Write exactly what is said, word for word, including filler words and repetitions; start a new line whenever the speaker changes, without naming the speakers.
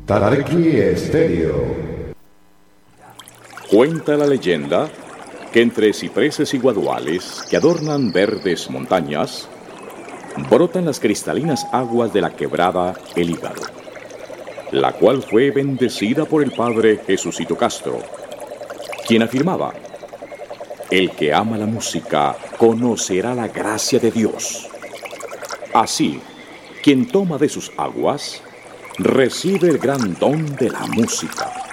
Tararquí Estéreo.
Cuenta la leyenda que entre cipreses y guaduales que adornan verdes montañas, brotan las cristalinas aguas de la quebrada El Hígado, la cual fue bendecida por el padre Jesucito Castro, quien afirmaba: el que ama la música conocerá la gracia de Dios. Así, quien toma de sus aguas recibe el gran don de la música.